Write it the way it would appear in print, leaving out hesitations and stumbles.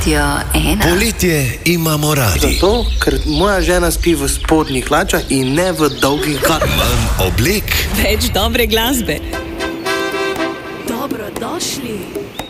Radio 1. Poletje imamo radi. Zato, ker moja žena spi v spodnjih hlačah in ne v dolgih galah. Manj oblek. Več dobre glasbe. Dobrodošli.